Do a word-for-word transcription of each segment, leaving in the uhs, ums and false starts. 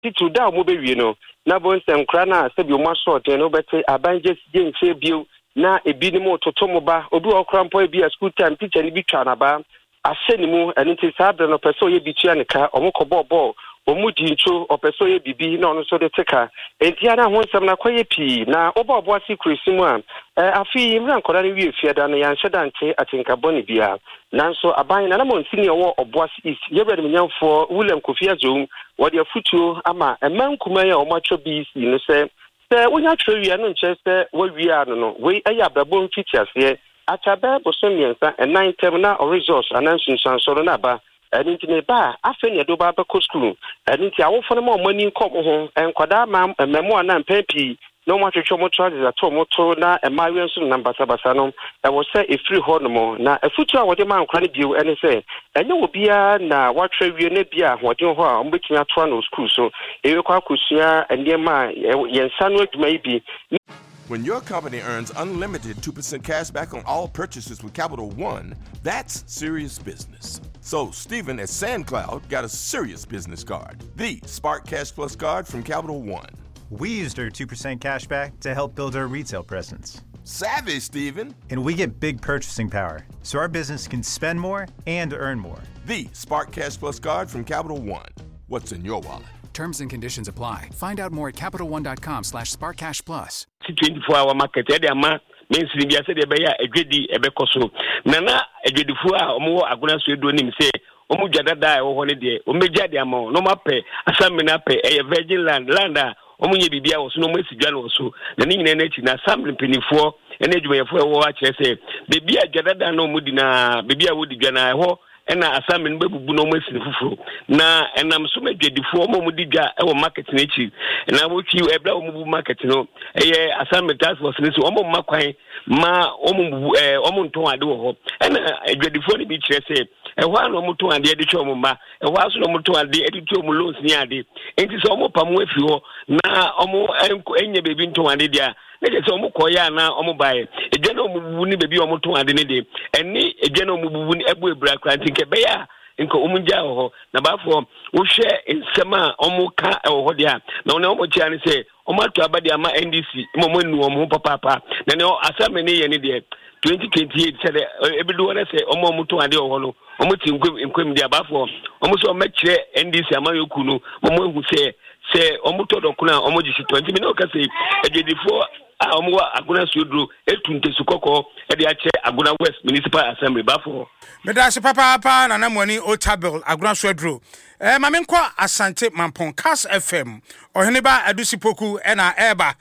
titu da mo be wie no na bon sem kra na se bi o ma short no bete abanje je nche bio na ebi ni mo toto mo ba obi okra mpo bi a school time teacher ni bi twa na ba ahye ni mu eni ti sabre no peso ye bi tua ne ka omo bo bo omu di ncho opeso ye bibi na ono so de teka entia na ho nsem na kwaye pi na obo obo asi krisimu a afi mra nkora ne wie fie da no ya nheda nche atinka boni bia nanso aban na na mo ntini owo obo asi is ye brede menyamfo William Kofi Azum wodi afutuo ama eman kuma ya omo atwo bi si no se se wonya tro wi no nche se wo wi ano no we eya brabo mfiti ase achabe bosomiensa enan tem na resource anansun sansoro na ba and in ba afeni edo ba ba school and in awofo no money kom ho enkwada ma memo na mpepi no mo twetwe mo charges ato mo to na emawe nso number sabasa no e wo say e free ho no mo na afutu a wode ma nkwa ne bio ene say enye obia na watwe wie na bia hoden ho a mbetumi ato na school so e we kwa akusua endema yensa no aduma ibi. When your company earns unlimited two percent cash back on all purchases with Capital One, that's serious business. So Stephen at SandCloud got a serious business card, the Spark Cash Plus card from Capital One. We used our two percent cash back to help build our retail presence. Savvy, Stephen. And we get big purchasing power, so our business can spend more and earn more. The Spark Cash Plus card from Capital One. What's in your wallet? Terms and conditions apply. Find out more at CapitalOne.com slash SparkCashPlus. twenty-four hour market e dey ama mainstream bia say dey be ya edwedi e be koso na na edwedifo a omo agona so edo nim say omo dwadada e wo ho ne dey omegya dey ama no mape asam na pe e virgin land land a omo nye bibia wo so no mo esidwa no so na ni nyina na chi na assembly penifo ene adwumayefo e wo a kire say bibia dwadada na omo di na bibia wo di dwa na e ho ena asame no bebubu no masini fufuro na enam so medwedifo mo mo digwa e wo market na chi na wo twi e bla wo mu market no eye asame task force ni so omo makwan ma omo eh omo nton ade wo ho ena edwedifo ni bi kire se e ho an omo ton ade de twa omo ma e ho aso omo ton ade de twa omo loans ni ade enti so omo pam afi ho na omo enye bebi nton ade dia na so omo koya na omo bae eje na omo bubu ni bebi omo ton ade ne de eni eje na omo bubu ni ebu ebra kranti nke beya nke omo nja ho na bafo wo hwe nsema omo ka e ho dia na ona omo chia ni se omo atu abade ama N D C mo mo nu omo papa papa na ne asame ne ye ne de twenty twenty-eight said ebidu wona se omo omo ton ade ho no omo ti nkwem nkwem dia bafo omo so omo kire N D C amayoku no omo hu se se omo to dokuna omo ji twenty mi no ka se ededifo a omo aguna suodro etunte sukoko e de ache aguna West Municipal Assembly bafo medase papa papa na namwani otabel aguna suodro eh ma menkọ Asante Mampon Cas F M Oheneba Adusipoku ena eba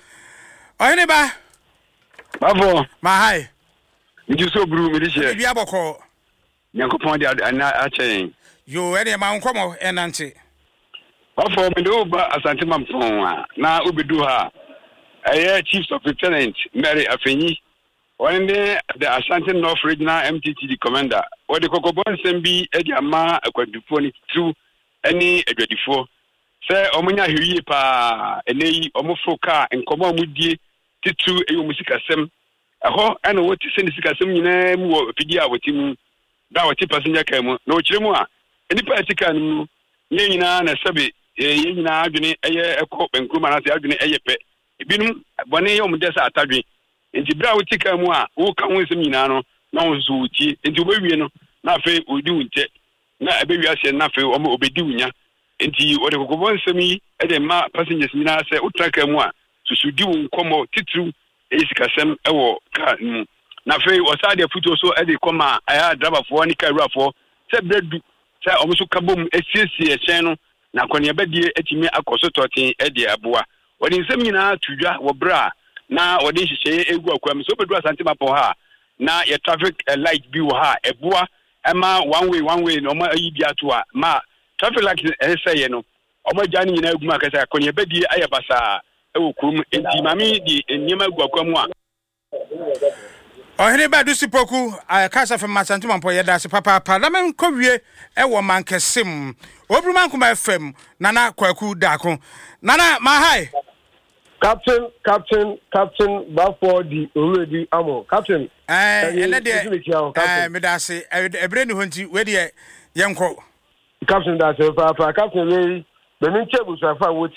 Oheneba bafo ma hai nju so bru mi diche bia bokọ Nyankopon de ana achen yo ene ma nkomo enante bafo me do ba Asante Mampon na obedu ha eh Chief of Lieutenant Mary Afenyi one day the Asante North Regional M T T D commander what the kokobon sembi e di ama akwadufo ni through any edwadifo say omunya hwiye pa eneyi omofo ka enkomo amudie titu eyo musikasem eho ena woti sene sikasem nyina mu wo pidi a woti mu da woti passenger car mu na okire mu a eni pa tika nu nye nyina na sabe ye nyina adwene eye ekọ benkruma na se adwene eye pe ebinum bone ye omudesa atadwe enti bra woti ka mu a wo ka ho nsem nyina no na wo so wuti enti obewie no na afi odi wunte na ebewi ase na afi omo obedi wunya enti wode kokobon nsem yi e de ma passengers nyina se utraka mu a susudi wo nkomo titru esikasem ewo ka nu na afi osade futo so e de koma aya driver fo ni ka ruafo se bredu se omo so kabom esiesie chen no na kwani abedie etimi akoso totin e de aboa wode nsem nyina tudwa wo bra na wode hihye egu akwam so bedu Asante Mampon ha na ye traffic uh, light bi wo ha eboa ema one way one way no ma yi bia to a ma traffic light e say no omo jani nyina egu makasa kwani abedie ayabasa ewo kurum enti mami di enyema egu akwam a Oheneba Adusipoku Cas F M Asante Mampon ye dase papa papa na men kowie e wo mankesem Obrumankuma F M nana kwaku dako nana ma hai Captain, Captain, Captain, Bafo di already amo. Captain. Eh, ene de. Eh, me da se ebre ni honti we de yenko. Captain da se fa fa Captain we be min chebu so fa wo